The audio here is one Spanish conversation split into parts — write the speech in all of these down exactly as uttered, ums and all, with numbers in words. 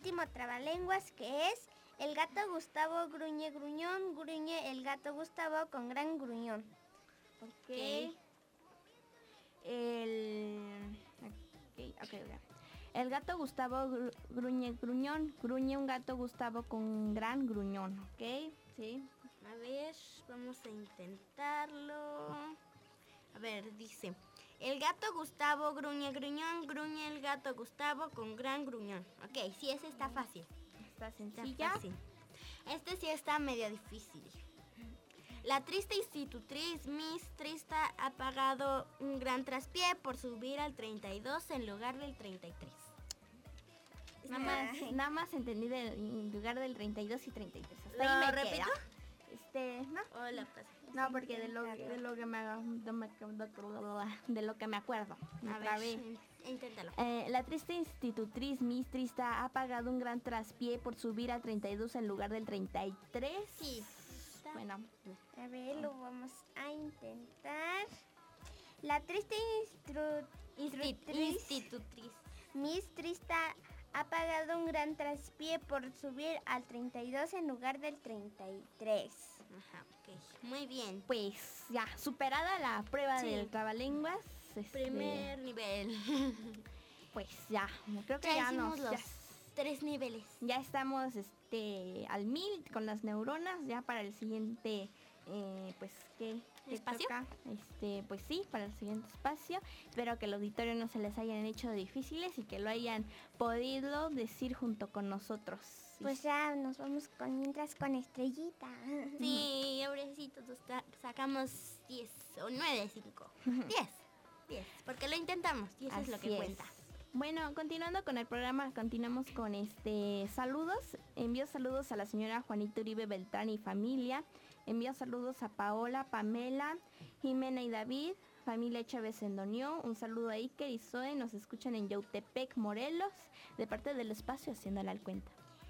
último trabalenguas, que es: el gato Gustavo gruñe gruñón, gruñe el gato Gustavo con gran gruñón. Ok. El... Okay, okay, okay. El gato Gustavo gru- gruñe gruñón, gruñe un gato Gustavo con gran gruñón, ¿ok? Sí. A ver, vamos a intentarlo. A ver, dice: el gato Gustavo gruñe gruñón, gruñe el gato Gustavo con gran gruñón. Ok, sí, ese está fácil. Está Está sencilla. fácil. Este sí está medio difícil. La triste institutriz Miss Trista ha pagado un gran traspié por subir al treinta y dos en lugar del treinta y tres. Nada más, nada más entendí de, en lugar del treinta y dos y treinta y tres. Hasta ¿Lo ahí me repito? queda. Este, no. Hola, pasa. No, porque de lo, de lo que me de, me- de lo que me acuerdo. Me A ver, trabé. in- inténtalo. Eh, la triste institutriz Miss Trista ha pagado un gran traspié por subir al treinta y dos en lugar del treinta y tres. Sí. Bueno, A ver, lo vamos a intentar. La triste instru- institutriz Institutriz. Miss Trista ha pagado un gran traspié por subir al treinta y dos en lugar del treinta y tres. Ajá, ok. Muy bien. pues ya, superada la prueba Sí. del trabalenguas. este, Primer nivel. Pues ya, creo que Ya ya, hicimos nos... los Ya, tres niveles. ya estamos este al mil con las neuronas, ya para el siguiente eh, pues ¿qué, qué ¿Espacio? toca? Este, pues sí, para el siguiente espacio. Espero que el auditorio no se les hayan hecho difíciles y que lo hayan podido decir junto con nosotros. Pues ya nos vamos con mientras con Estrellita. Sí, ahorita todos ca- sacamos diez o nueve de cinco. diez. diez, porque lo intentamos y eso es lo Así que cuenta. Bueno, continuando con el programa, continuamos con este saludos. Envío saludos a la señora Juanita Uribe Beltrán y familia. Envío saludos a Paola, Pamela, Jimena y David, familia Chávez Endonió. Un saludo a Iker y Zoe, nos escuchan en Yautepec, Morelos, de parte del espacio Haciéndole al Cuenta.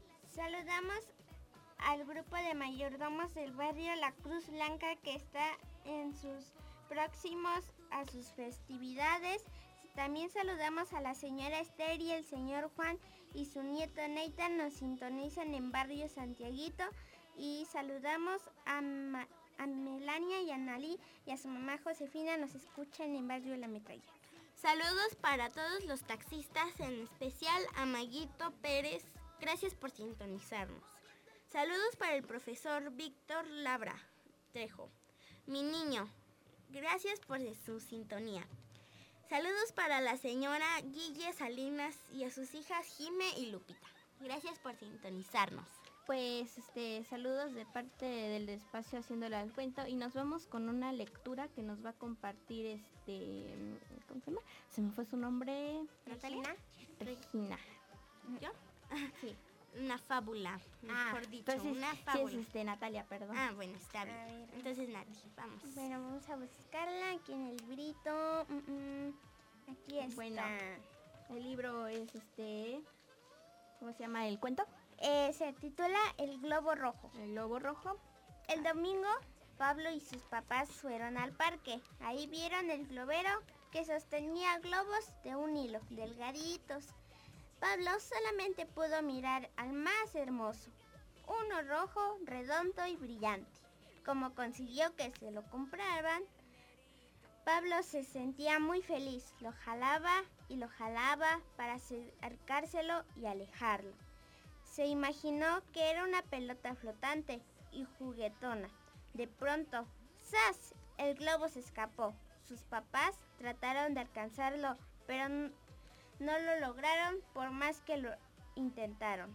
Saludamos al grupo de mayordomos del barrio La Cruz Blanca, que está en sus próximos a sus festividades. También saludamos a la señora Esther y el señor Juan y su nieto Nathan, nos sintonizan en barrio Santiaguito. Y saludamos a, Ma- a Melania y a Nalí y a su mamá Josefina, nos escuchan en barrio La Metralla. Saludos para todos los taxistas, en especial a Maguito Pérez. Gracias por sintonizarnos. Saludos para el profesor Víctor Labra Trejo. Mi niño, gracias por su sintonía. Saludos para la señora Guille Salinas y a sus hijas Jime y Lupita. Gracias por sintonizarnos. Pues este saludos de parte del espacio Haciéndole al Cuento y nos vamos con una lectura que nos va a compartir este ¿cómo se llama? Se me fue su nombre. ¿Natalia? Regina. ¿Yo? Sí. Una fábula, mejor Ah, dicho, entonces, una sí fábula. es este Natalia, perdón. Ah, bueno, está A bien. ver. Entonces, Nati, vamos. Bueno, vamos a buscarla aquí en el librito. Mm, mm. Aquí está. Bueno. El libro es este ¿cómo se llama el cuento? Eh, se titula El Globo Rojo. El Globo Rojo. El domingo, Pablo y sus papás fueron al parque. Ahí vieron el globero que sostenía globos de un hilo, delgaditos. Pablo solamente pudo mirar al más hermoso, uno rojo, redondo y brillante. Como consiguió que se lo compraran, Pablo se sentía muy feliz. Lo jalaba y lo jalaba para acercárselo y alejarlo. Se imaginó que era una pelota flotante y juguetona. De pronto, ¡zas!, el globo se escapó. Sus papás trataron de alcanzarlo, pero n- no lo lograron por más que lo intentaron.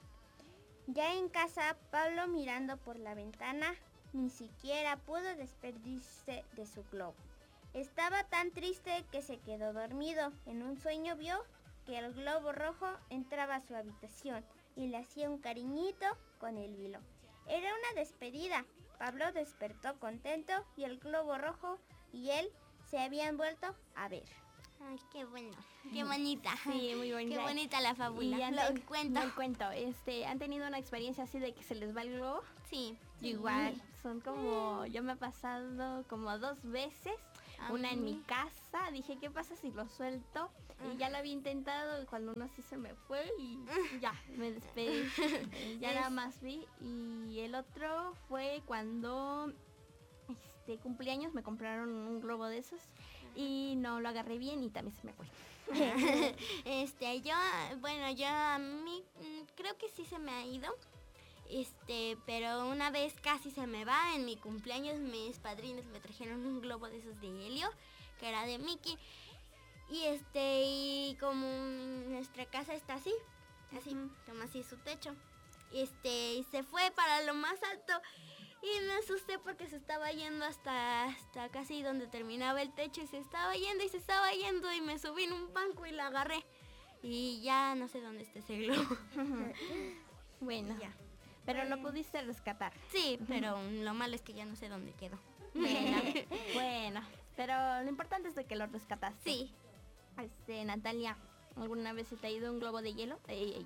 Ya en casa, Pablo, mirando por la ventana, ni siquiera pudo despedirse de su globo. Estaba tan triste que se quedó dormido. En un sueño vio que el globo rojo entraba a su habitación y le hacía un cariñito con el hilo. Era una despedida. Pablo despertó contento y el globo rojo y él se habían vuelto a ver. Ay, qué bueno, qué bonita. Sí, muy bonita. Qué bonita la fábula. Y han Lo ten- cuento. no, el cuento. Este, ¿han tenido una experiencia así de que se les va el globo? Sí. Yo igual, son como, yo me he pasado como dos veces, A una en mí. mi casa, dije, ¿qué pasa si lo suelto? Y ya lo había intentado y cuando uno sí se me fue y ya, me despedí. Y ya nada más vi. Y el otro fue cuando este cumpleaños me compraron un globo de esos y no lo agarré bien y también se me fue. este, yo, bueno, yo a mí creo que sí se me ha ido. Este, pero una vez casi se me va. En mi cumpleaños mis padrinos me trajeron un globo de esos de helio, que era de Mickey. Y este, y como nuestra casa está así, así, uh-huh. como así su techo. Este, y se fue para lo más alto. Y me asusté porque se estaba yendo hasta, hasta casi donde terminaba el techo. Y se estaba yendo y se estaba yendo. Y me subí en un banco y la agarré. Y ya no sé dónde está ese globo. Bueno, ya. Pero lo pudiste rescatar. Sí, pero lo malo es que ya no sé dónde quedó. Bueno, bueno, pero lo importante es de que lo rescataste. Sí. Este, Natalia, ¿alguna vez se te ha ido un globo de hielo? Eh,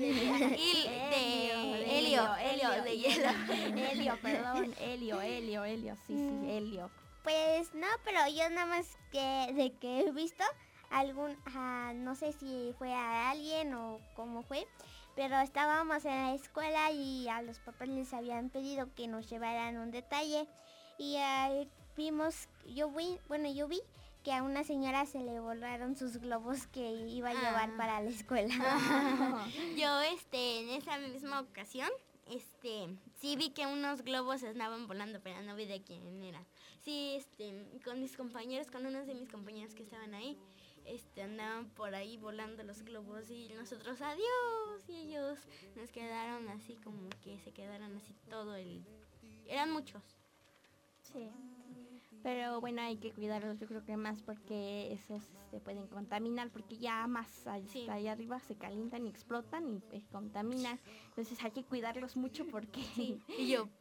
de helio, helio, de hielo. Helio, perdón, helio, helio, helio, sí, sí, helio. Pues no, pero yo nada más que de que he visto algún, uh, no sé si fue a alguien o cómo fue, pero estábamos en la escuela y a los papás les habían pedido que nos llevaran un detalle y uh, vimos, yo vi, bueno, yo vi que a una señora se le volaron sus globos que iba a llevar ah. para la escuela. Ah. Yo, este, en esa misma ocasión, este, sí vi que unos globos andaban volando, pero no vi de quién eran. Sí, este, con mis compañeros, con unos de mis compañeros que estaban ahí, este, andaban por ahí volando los globos y nosotros adiós y ellos nos quedaron así como que se quedaron así todo el... Eran muchos. Sí. Pero bueno, hay que cuidarlos, yo creo que más porque esos se este, pueden contaminar, porque ya más allá, sí. allá arriba se calientan y explotan y pues, contaminan. Entonces hay que cuidarlos mucho porque... Sí. Y yo...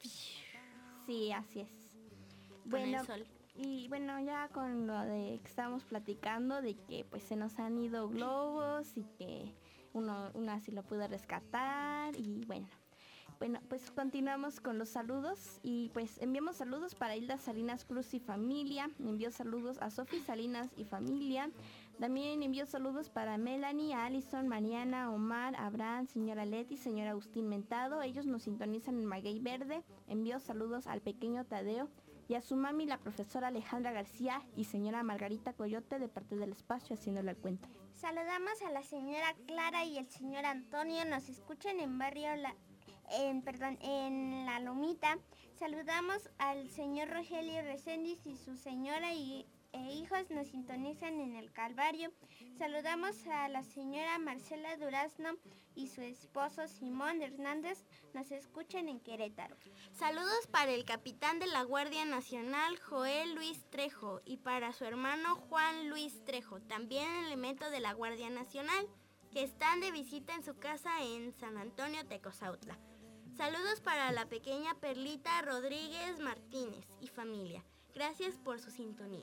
Sí, así es. Con bueno, el sol. Y bueno, ya con lo de que estábamos platicando, de que pues se nos han ido globos y que uno, uno así lo pudo rescatar y bueno. Bueno, pues continuamos con los saludos y pues enviamos saludos para Hilda Salinas Cruz y familia, envío saludos a Sofi Salinas y familia, también envío saludos para Melanie, Alison, Mariana, Omar, Abraham, señora Leti, señor Agustín Mentado, ellos nos sintonizan en Maguey Verde, envío saludos al pequeño Tadeo y a su mami, la profesora Alejandra García y señora Margarita Coyote de parte del espacio haciéndole el cuento. Saludamos a la señora Clara y el señor Antonio, nos escuchan en barrio La... En, perdón, en La Lomita. Saludamos al señor Rogelio Reséndiz y su señora y, e hijos nos sintonizan en el Calvario. Saludamos a la señora Marcela Durazno y su esposo Simón Hernández, nos escuchan en Querétaro. Saludos para el capitán de la Guardia Nacional, Joel Luis Trejo, y para su hermano Juan Luis Trejo, también elemento de la Guardia Nacional, que están de visita en su casa en San Antonio, Tecozautla. Saludos para la pequeña Perlita Rodríguez Martínez y familia. Gracias por su sintonía.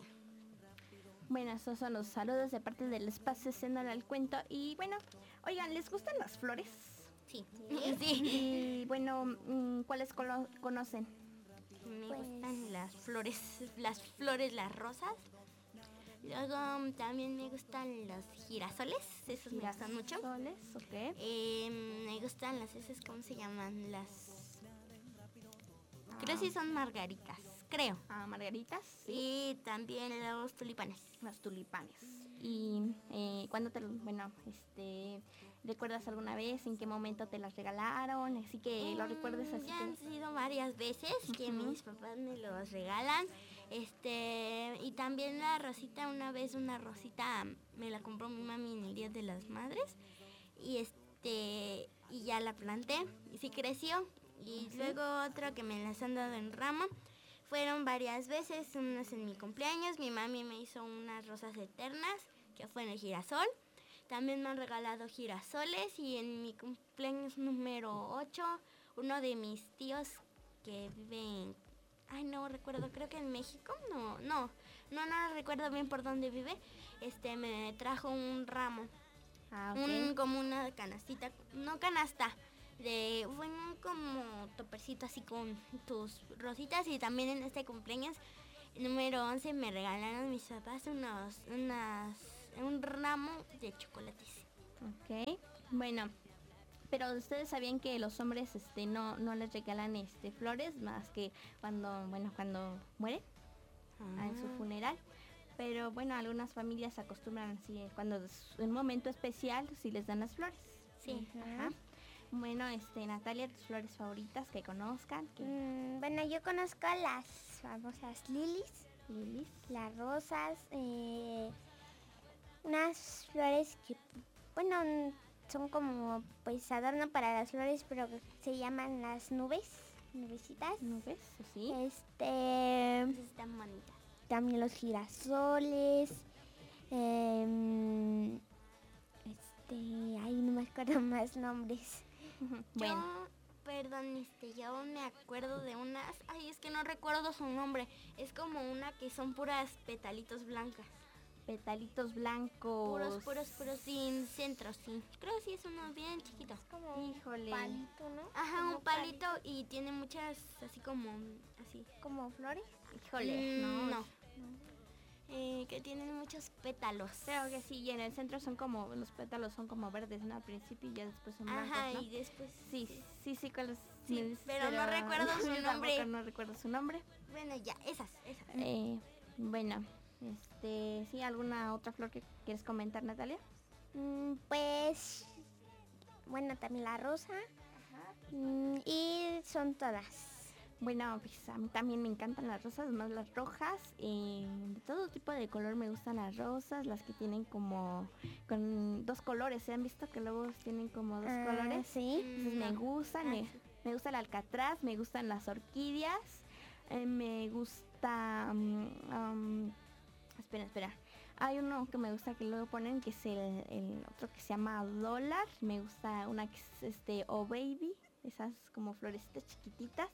Bueno, esos son los saludos de parte del espacio haciéndole el cuento. Y bueno, oigan, ¿les gustan las flores? Sí. Sí. Y bueno, ¿cuáles cono- conocen? Me pues... gustan las flores, las flores, las rosas. Luego um, también me gustan los girasoles, esos girasoles, me gustan mucho. Girasoles, ok. Eh, me gustan las, esas, ¿cómo se llaman? Las... Ah. Creo que sí son margaritas, creo. Ah, margaritas. Sí. Y también los tulipanes. Los tulipanes. Y eh, ¿cuándo te, bueno, este, recuerdas alguna vez en qué momento te las regalaron? Así que mm, lo recuerdes así. Ya que... han sido varias veces que uh-huh. mis papás me los regalan. Este, y también la rosita, una vez una rosita me la compró mi mami en el Día de las Madres. Y este, y ya la planté y sí creció. Y uh-huh. luego otra que me las han dado en rama. Fueron varias veces, unas en mi cumpleaños. Mi mami me hizo unas rosas eternas, que fue en el girasol. También me han regalado girasoles. Y en mi cumpleaños número ocho, uno de mis tíos que vive en... Ay, no recuerdo, creo que en México. No, no, no, no recuerdo bien por dónde vive. Este, me trajo un ramo. Ah, okay. Un, como una canastita, no canasta. De un como topercito así con tus rositas. Y también en este cumpleaños número once me regalaron mis papás unos, unas, un ramo de chocolates. Ok, bueno, pero ustedes sabían que los hombres este no no les regalan este flores más que cuando, bueno, cuando mueren, ah, en su funeral. Pero bueno, algunas familias acostumbran así, eh, cuando es un momento especial, sí les dan las flores. Sí. Ajá. Bueno, este, Natalia, tus flores favoritas que conozcan, que Mm, bueno, yo conozco las famosas lilies, Lilis. las rosas, eh, unas flores que, bueno, n- son como pues adorno para las flores, pero que se llaman las nubes, nubecitas. Nubes, ¿sí? Este, Esas están bonitas. también los girasoles, em, este, ay, no me acuerdo más nombres. Bueno, Yo, perdón, este, yo me acuerdo de unas, ay, es que no recuerdo su nombre. Es como una que son puras petalitos blancas. petalitos blancos. Puros, puros, puros, sin centro, sí. Creo que sí es uno bien chiquito. Como Híjole. un palito, ¿no? Ajá, Como un palito y tiene muchas, así como, así. como flores. Híjole, Mm, no. no. Eh, que tienen muchos pétalos. Creo que sí, y en el centro son como, los pétalos son como verdes, ¿no? Al principio y ya después son blancos, Ajá, ¿no? y después... Sí, sí, sí, ¿cuál es? Sí, Me dices, pero no recuerdo su yo tampoco nombre. no recuerdo su nombre. Bueno, ya, esas, esas. Eh, bueno, este, ¿sí? ¿Alguna otra flor que quieres comentar, Natalia? Mm, pues, bueno, también la rosa. Mm, y son todas. Bueno, pues a mí también me encantan las rosas, más las rojas. Eh, de todo tipo de color me gustan las rosas, las que tienen como con dos colores. ¿Se han visto que luego tienen como dos Ah, colores? sí. Entonces me No. gustan, Ah, me, sí. me gusta el alcatraz, me gustan las orquídeas, eh, me gusta... mm, um, espera, espera. Hay uno que me gusta que luego ponen, que es el, el otro que se llama dólar. Me gusta una que es este O Baby, esas como florecitas chiquititas.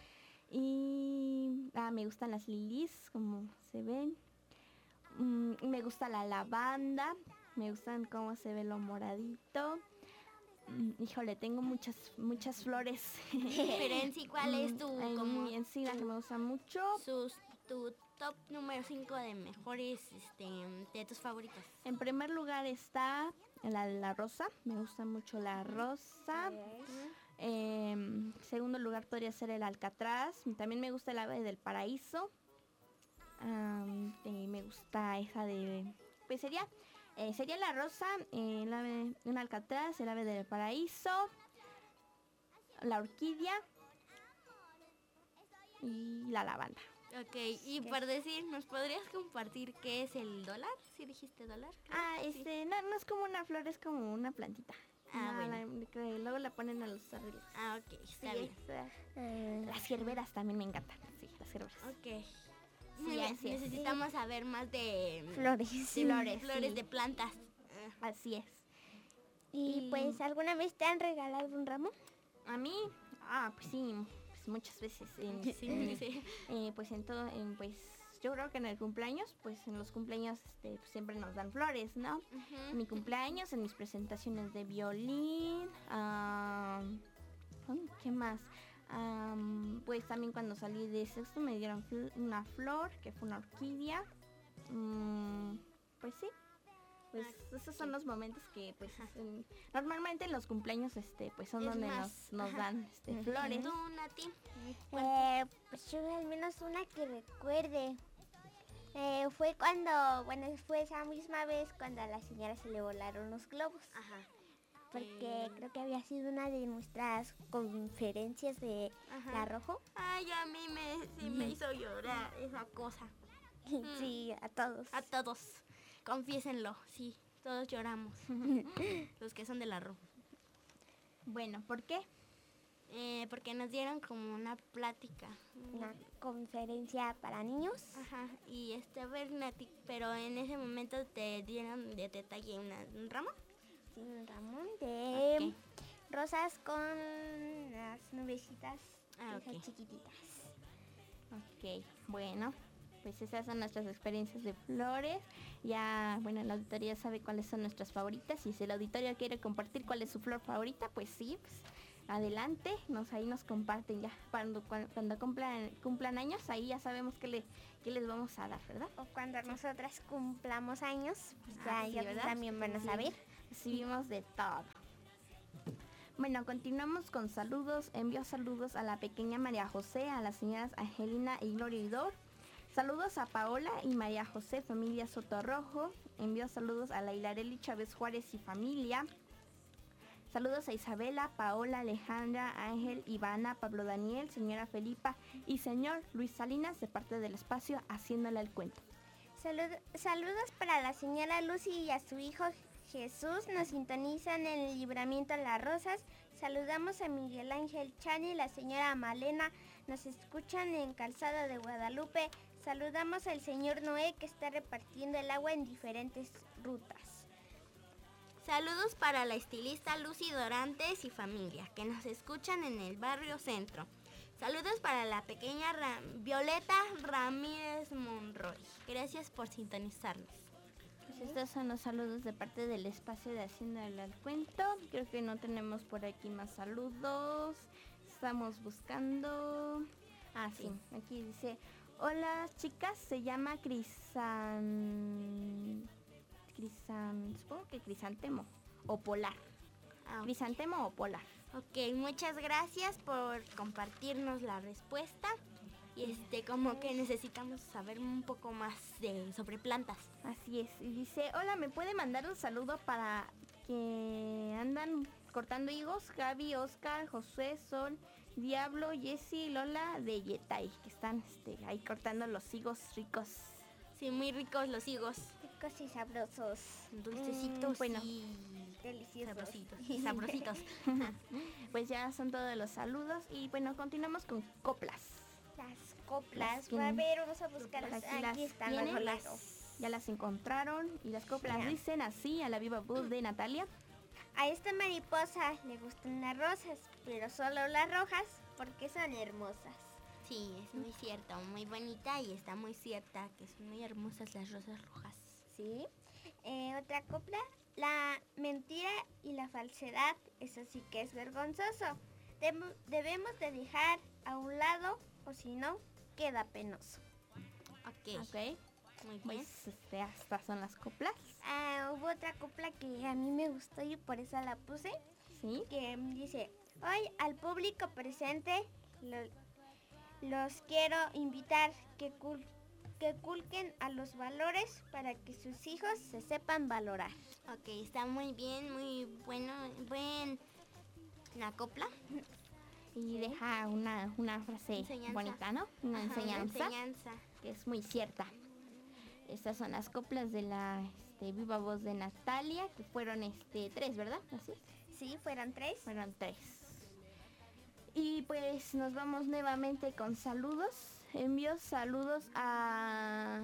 Y ah, me gustan las lilies, como se ven. Mm, me gusta la lavanda, me gustan cómo se ve lo moradito. Mm, híjole, tengo muchas muchas flores. Pero en sí, ¿cuál es tu, Mm, en, como, en sí, la que me gusta mucho. sus, tu top número cinco de mejores, este, de tus favoritas? En primer lugar está la, la rosa, me gusta mucho la rosa. En segundo lugar podría ser el alcatraz. También me gusta el ave del paraíso. Am, y me gusta esa de... Pues sería, eh, sería la rosa, eh, el ave, un alcatraz, el ave del paraíso, la orquídea y la lavanda. Ok, y por decir, ¿nos podrías compartir qué es el dólar? ¿Sí dijiste dólar? creo? Ah, Sí. este, no, no es como una flor, es como una plantita. Ah, No, bueno. la- que luego la ponen a los arreglos. Ah, ok, está Sí, bien. esa- Ah, Las hierberas también me encantan. Sí, las hierberas. Ok. Sí, Muy bien, así es. necesitamos saber más de flores. de Flores, flores sí. de plantas. Ah, Así es. Y Y- pues, ¿alguna vez te han regalado un ramo? A mí, ah, pues sí, pues muchas veces. En, sí, en- sí. eh, pues en todo, en, pues yo creo que en el cumpleaños, pues en los cumpleaños este, pues, siempre nos dan flores, ¿no? En Ujú. mi cumpleaños, en mis presentaciones de violín, ah, mm, ¿qué más? Am, pues también cuando salí de sexto me dieron fl- una flor, que fue una orquídea. Mm, pues sí. Pues Ah, esos son los momentos que pues Ajá. en- normalmente en los cumpleaños este pues son Es donde más, nos, nos ajá. dan este, Ujú. flores. ¿Tú, Nati? Eh, pues yo al menos una que recuerde. Eh, fue cuando, bueno, fue esa misma vez cuando a la señora se le volaron los globos. Ajá. Porque Eh, creo que había sido una de nuestras conferencias de Ajá. La Rojo. Ay, a mí me, sí me hizo llorar esa cosa. Sí, a todos. A todos. Confiésenlo, sí. Todos lloramos. Los que son de la roja. Bueno, ¿por qué? Eh, porque nos dieron como una plática. Una conferencia para niños. Ajá. Y este, a ver, Nati, pero en ese momento te dieron de detalle una- un ramo. Sí, un ramón de Ok. rosas con las nubecitas, Ah, esas ok. chiquititas. Ok, bueno, pues esas son nuestras experiencias de flores. Ya, bueno, el auditorio sabe cuáles son nuestras favoritas. Y si el auditorio quiere compartir cuál es su flor favorita, pues sí, pues adelante, nos ahí nos comparten ya cuando cuando, cuando cumplan cumplan años, ahí ya sabemos qué le qué les vamos a dar, ¿verdad? O cuando nosotras cumplamos años, pues ya Ah, sí, ellos ¿verdad? también van a Sí. saber. Recibimos de todo. Bueno, continuamos con saludos. Envío saludos a la pequeña María José, a las señoras Angelina y Gloria Idor. Saludos a Paola y María José, familia Sotorrojo. Envío saludos a la Hilareli Chávez Juárez y familia. Saludos a Isabela, Paola, Alejandra, Ángel, Ivana, Pablo Daniel, señora Felipa y señor Luis Salinas de parte del espacio Haciéndole el Cuento. Salud- saludos para la señora Lucy y a su hijo Jesús. Nos sintonizan en el Libramiento Las Rosas. Saludamos a Miguel Ángel Chani y la señora Malena. Nos escuchan en Calzada de Guadalupe. Saludamos al señor Noé que está repartiendo el agua en diferentes rutas. Saludos para la estilista Lucy Dorantes y familia, que nos escuchan en el barrio Centro. Saludos para la pequeña Ra- Violeta Ramírez Monroy. Gracias por sintonizarnos. Pues estos son los saludos de parte del espacio de Haciéndole el Cuento. Creo que no tenemos por aquí más saludos. Estamos buscando... Ah, sí, aquí dice... Hola chicas, se llama Crisan... Crisan... Supongo que Crisantemo o Polar. Ah, ok. Crisantemo o Polar. Ok, muchas gracias por compartirnos la respuesta. Y este, como que necesitamos saber un poco más de, sobre plantas. Así es. Y dice, hola, ¿me puede mandar un saludo para que andan cortando higos? Gaby, Oscar, José, Sol, Diablo, Jessy, Lola de Yetay, que están este, ahí cortando los higos ricos. Sí, muy ricos los higos. Ricos y sabrosos. Dulcecitos Mm, bueno. y Deliciosos. sabrositos. Y sabrositos. Pues ya son todos los saludos y bueno, continuamos con coplas. Las coplas. Las A que- ver, vamos a buscarlas. Aquí Aquí, las están tienen. los boleros. Ya las encontraron y las coplas Ya. dicen así a la viva voz de Natalia. A esta mariposa le gustan las rosas, pero solo las rojas porque son hermosas. Sí, es muy cierto, muy bonita y está muy cierta que son muy hermosas las rosas rojas. ¿Sí? Eh, otra copla. La mentira y la falsedad, eso sí que es vergonzoso. Demo- debemos de dejar a un lado o si no, queda penoso. Ok, Ok, muy bien. pues este, estas son las coplas. Ah, hubo otra copla que a mí me gustó y por eso la puse, Sí. que dice, hoy al público presente lo- los quiero invitar que, cul- que culquen a los valores para que sus hijos se sepan valorar. Ok, está muy bien, muy bueno, buen la copla. Y deja una, una frase Enseñanza. bonita, ¿no? Una Ajá, enseñanza, enseñanza. que es muy cierta. Estas son las coplas de la este, viva voz de Natalia, que fueron este tres, ¿verdad? Así, Sí, fueron tres. fueron tres. Y pues nos vamos nuevamente con saludos. Envío saludos a,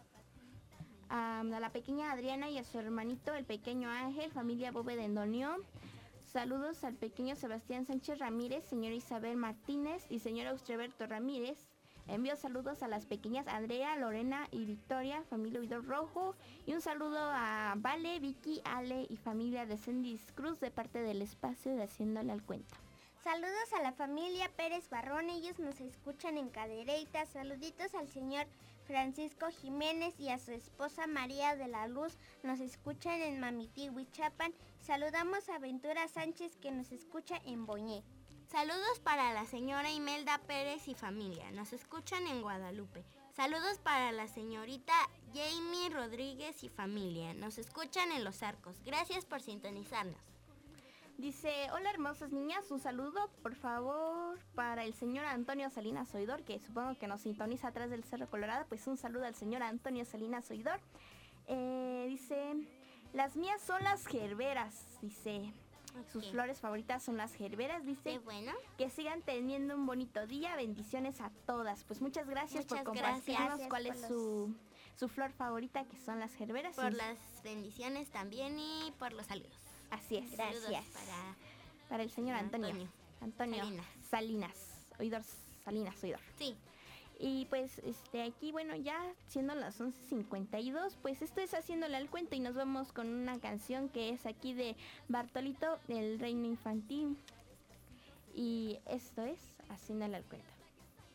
a, a la pequeña Adriana y a su hermanito, el pequeño Ángel, familia Bóveda en Donión. Saludos al pequeño Sebastián Sánchez Ramírez, señora Isabel Martínez y señora Austreberto Ramírez. Envío saludos a las pequeñas Andrea, Lorena y Victoria, familia Huidor Rojo. Y un saludo a Vale, Vicky, Ale y familia de Sendis Cruz de parte del espacio de Haciéndole al Cuento. Saludos a la familia Pérez Barrón, ellos nos escuchan en Cadereyta. Saluditos al señor Francisco Jiménez y a su esposa María de la Luz, nos escuchan en Mamití, Huichapan. Saludamos a Ventura Sánchez que nos escucha en Boñé. Saludos para la señora Imelda Pérez y familia. Nos escuchan en Guadalupe. Saludos para la señorita Jamie Rodríguez y familia. Nos escuchan en Los Arcos. Gracias por sintonizarnos. Dice, hola hermosas niñas, un saludo por favor para el señor Antonio Salinas Oidor, que supongo que nos sintoniza atrás del Cerro Colorado, pues un saludo al señor Antonio Salinas Oidor. Eh, dice, las mías son las gerberas, dice, sus Ok. flores favoritas son las gerberas, Qué dice, bueno. que sigan teniendo un bonito día, bendiciones a todas. Pues muchas gracias Muchas por gracias. compartirnos cuál Gracias es por su, su flor favorita, que son las gerberas. Por Y- las bendiciones también y por los saludos. Así es. Gracias. Saludos para Para el señor Antonio. Antonio. Antonio Salinas. Salinas. Oidor Salinas, oidor. Sí. Y pues este aquí, bueno, ya siendo las once cincuenta y dos, pues esto es Haciéndole al Cuento y nos vamos con una canción que es aquí de Bartolito, El Reino Infantil. Y esto es Haciéndole al Cuento.